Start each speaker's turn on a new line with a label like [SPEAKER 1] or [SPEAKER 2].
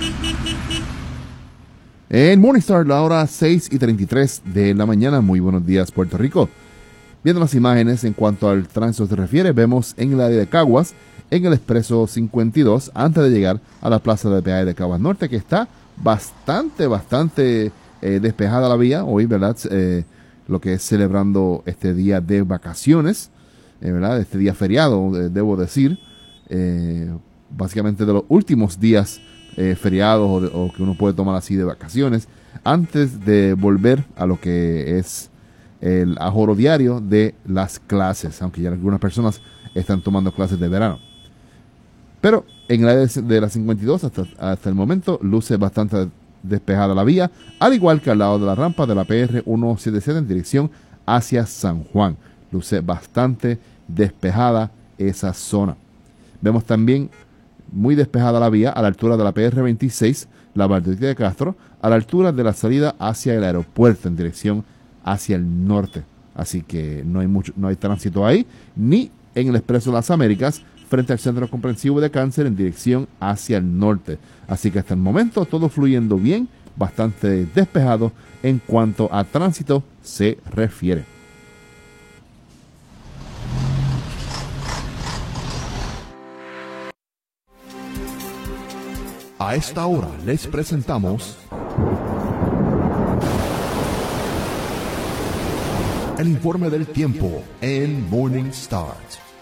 [SPEAKER 1] En Morningstar, la hora 6:33 de la mañana. Muy buenos días, Puerto Rico. Viendo las imágenes en cuanto al tránsito se refiere, vemos en el área de Caguas, en el expreso 52, antes de llegar a la plaza de peaje de Caguas Norte, que está bastante despejada la vía hoy, ¿verdad? Lo que es celebrando este día de vacaciones, ¿verdad? Este día feriado, debo decir, básicamente de los últimos días feriados o que uno puede tomar así de vacaciones, antes de volver a lo que es el ajoro diario de las clases, aunque ya algunas personas están tomando clases de verano. Pero en el área de la 52 hasta el momento luce bastante despejada la vía, al igual que al lado de la rampa de la PR 177 en dirección hacia San Juan. Luce bastante despejada esa zona. Vemos también muy despejada la vía a la altura de la PR 26, la Bartolomé de Castro, a la altura de la salida hacia el aeropuerto en dirección hacia el norte. Así que no hay tránsito ahí, ni en el Expreso de las Américas, frente al Centro Comprensivo de Cáncer en dirección hacia el norte. Así que hasta el momento todo fluyendo bien, bastante despejado en cuanto a tránsito se refiere.
[SPEAKER 2] A esta hora les presentamos el informe del tiempo en Morning Star.